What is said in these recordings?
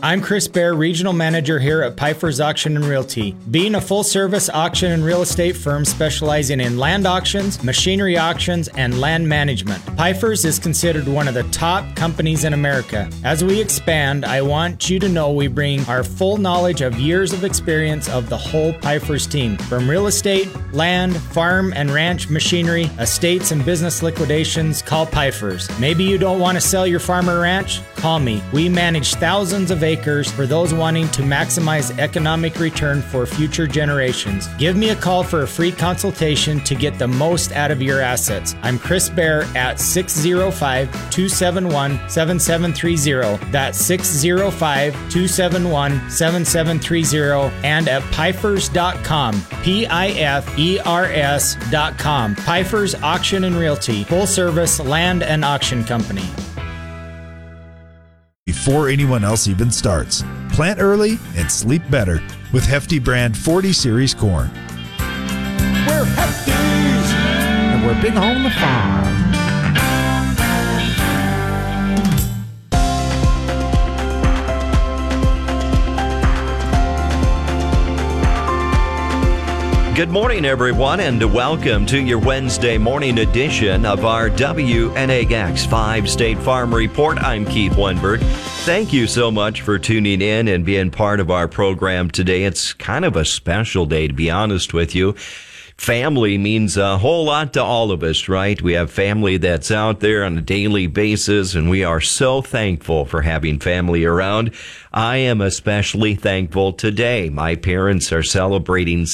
I'm Chris Bear, Regional Manager here at Pfeiffer's Auction and Realty. Being a full-service auction and real estate firm specializing in land auctions, machinery auctions, and land management, Pfeiffer's is considered one of the top companies in America. As we expand, I want you to know we bring our full knowledge of years of experience of the whole Pfeiffer's team. From real estate, land, farm and ranch machinery, estates and business liquidations, call Pfeiffer's. Maybe you don't want to sell your farm or ranch? Call me. We manage thousands of acres for those wanting to maximize economic return for future generations. Give me a call for a free consultation to get the most out of your assets. I'm Chris Bear at 605-271-7730. That's 605-271-7730 and at Pfeifers.com. Pifers.com. Pfeiffer's Auction and Realty, full service land and auction company. Before anyone else even starts. Plant early and sleep better with Hefty brand 40 series corn. We're Hefties, and we're big on the farm. Good morning, everyone, and welcome to your Wednesday morning edition of our WNAX 5 State Farm Report. I'm Keith Wenberg. Thank you so much for tuning in and being part of our program today. It's kind of a special day, to be honest with you. Family means a whole lot to all of us, right? We have family that's out there on a daily basis, and we are so thankful for having family around. I am especially thankful today. My parents are celebrating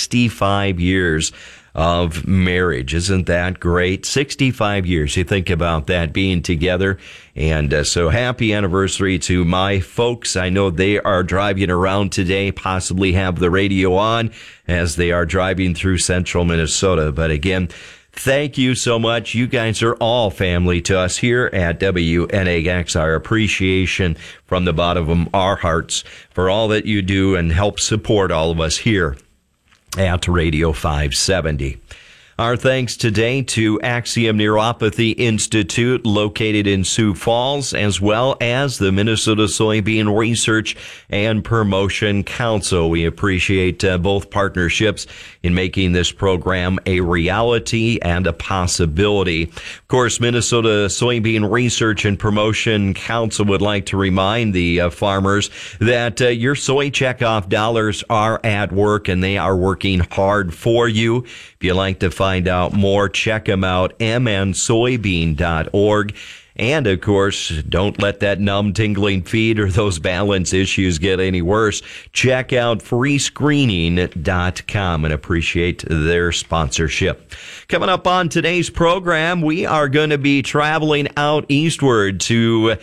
65 years of marriage. Isn't that great? 65 years. You think about that being together. And so happy anniversary to my folks. I know they are driving around today, possibly have the radio on as they are driving through central Minnesota. But again, thank you so much. You guys are all family to us here at WNAX. Our appreciation from the bottom of our hearts for all that you do and help support all of us here at Radio 570. Our thanks today to Axiom Neuropathy Institute located in Sioux Falls, as well as the Minnesota Soybean Research and Promotion Council. We appreciate both partnerships in making this program a reality and a possibility. Of course, Minnesota Soybean Research and Promotion Council would like to remind the farmers that your soy checkoff dollars are at work and they are working hard for you. If you'd like to find out more, check them out, mnsoybean.org. And, of course, don't let that numb, tingling feet or those balance issues get any worse. Check out freescreening.com and appreciate their sponsorship. Coming up on today's program, we are going to be traveling out eastward to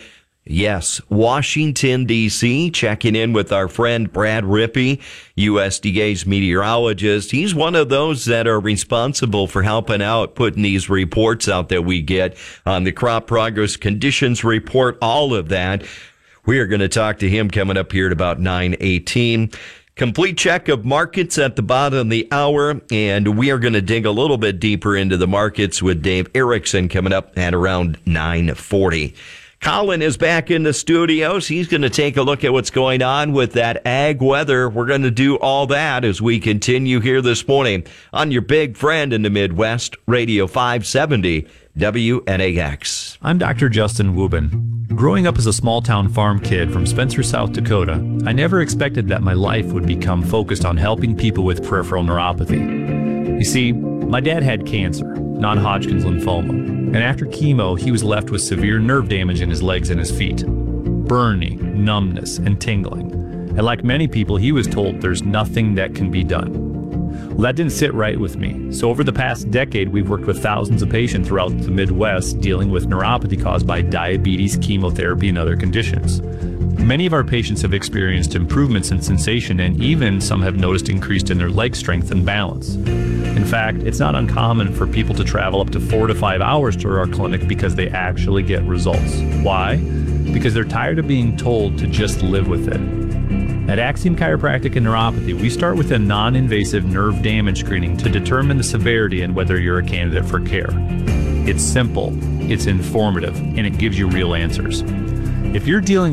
Washington, D.C., checking in with our friend Brad Rippey, USDA's meteorologist. He's one of those that are responsible for helping out, putting these reports out that we get on the crop progress conditions report, all of that. We are going to talk to him coming up here at about 9:18. Complete check of markets at the bottom of the hour, and we are going to dig a little bit deeper into the markets with Dave Erickson coming up at around 9:40. Colin is back in the studios. He's going to take a look at what's going on with that ag weather. We're going to do all that as we continue here this morning on your big friend in the Midwest, Radio 570 WNAX. I'm Dr. Justin Wubin. Growing up as a small-town farm kid from Spencer, South Dakota, I never expected that my life would become focused on helping people with peripheral neuropathy. You see, my dad had cancer, non-Hodgkin's lymphoma. And after chemo, he was left with severe nerve damage in his legs and his feet, burning, numbness, and tingling. And like many people, he was told there's nothing that can be done. Well, that didn't sit right with me. So over the past decade, we've worked with thousands of patients throughout the Midwest dealing with neuropathy caused by diabetes, chemotherapy, and other conditions. Many of our patients have experienced improvements in sensation, and even some have noticed increased in their leg strength and balance. In fact, it's not uncommon for people to travel up to 4 to 5 hours to our clinic because they actually get results. Why? Because they're tired of being told to just live with it. At Axiom Chiropractic and Neuropathy, we start with a non-invasive nerve damage screening to determine the severity and whether you're a candidate for care. It's simple, it's informative, and it gives you real answers. If you're dealing